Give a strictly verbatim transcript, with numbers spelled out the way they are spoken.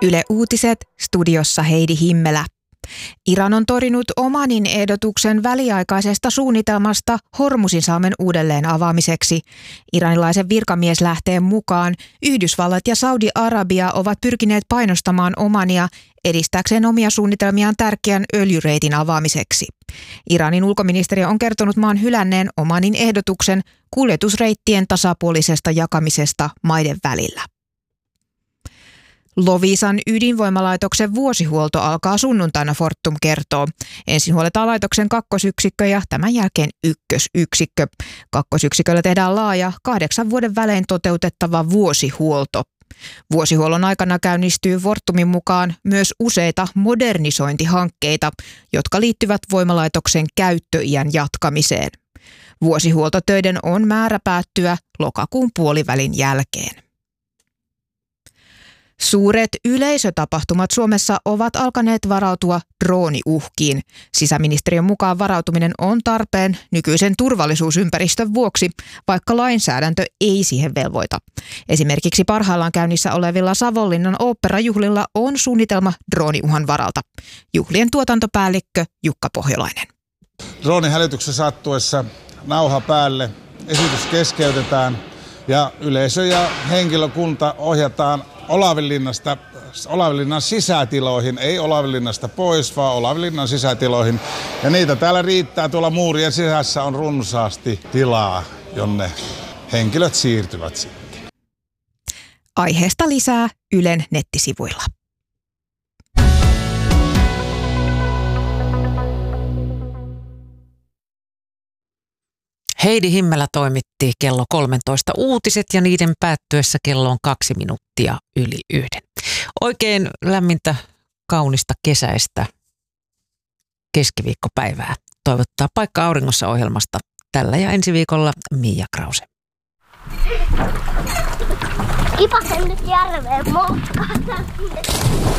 Yle Uutiset, studiossa Heidi Himmelä. Iran on torjunut Omanin ehdotuksen väliaikaisesta suunnitelmasta Hormuzinsalmen uudelleen avaamiseksi. Iranilaisen virkamieslähteen mukaan Yhdysvallat ja Saudi-Arabia ovat pyrkineet painostamaan Omania edistääkseen omia suunnitelmiaan tärkeän öljyreitin avaamiseksi. Iranin ulkoministeriö on kertonut maan hylänneen Omanin ehdotuksen kuljetusreittien tasapuolisesta jakamisesta maiden välillä. Loviisan ydinvoimalaitoksen vuosihuolto alkaa sunnuntaina, Fortum kertoo. Ensin huoletaan laitoksen kakkosyksikkö ja tämän jälkeen ykkösyksikkö. Kakkosyksiköllä tehdään laaja kahdeksan vuoden välein toteutettava vuosihuolto. Vuosihuollon aikana käynnistyy Fortumin mukaan myös useita modernisointihankkeita, jotka liittyvät voimalaitoksen käyttöiän jatkamiseen. Vuosihuoltotöiden on määrä päättyä lokakuun puolivälin jälkeen. Suuret yleisötapahtumat Suomessa ovat alkaneet varautua drooniuhkiin. Sisäministeriön mukaan varautuminen on tarpeen nykyisen turvallisuusympäristön vuoksi, vaikka lainsäädäntö ei siihen velvoita. Esimerkiksi parhaillaan käynnissä olevilla Savonlinnan oopperajuhlilla on suunnitelma drooniuhan varalta. Juhlien tuotantopäällikkö Jukka Pohjolainen. Droonihälytyksen sattuessa nauha päälle, esitys keskeytetään ja yleisö ja henkilökunta ohjataan Olavinlinnasta, Olavinlinnan sisätiloihin, ei Olavinlinnasta pois, vaan Olavinlinnan sisätiloihin. Ja niitä täällä riittää, tuolla muurien sisässä on runsaasti tilaa, jonne henkilöt siirtyvät sitten. Aiheesta lisää Ylen nettisivuilla. Heidi Himmelä toimitti kello kolmetoista uutiset ja niiden päättyessä kello on kaksi minuuttia yli yhden. Oikein lämmintä, kaunista kesäistä keskiviikkopäivää toivottaa Paikka auringossa -ohjelmasta tällä ja ensi viikolla Mia Krause. Kipasen nyt järveen moukkaan.